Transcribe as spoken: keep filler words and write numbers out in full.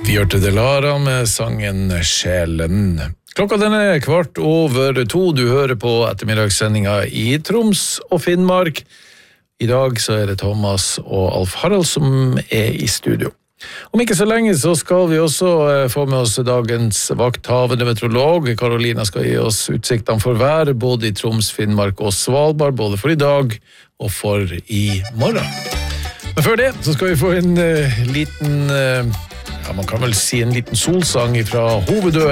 Bjørte Delara med sangen Sjelen. Klokka den er kvart over to. Du hører på ettermiddagssendinga i Troms og Finnmark. I dag så er det Thomas og Alf Harald som er i studio. Om ikke så lenge så skal vi også få med oss dagens vakthavende meteorolog. Karolina skal gi oss utsiktene for været, både i Troms, Finnmark og Svalbard, både for i dag og for i morgen. Men før det så skal vi få en uh, liten... Uh, Ja, man kan vel si en liten solsang fra Hovedø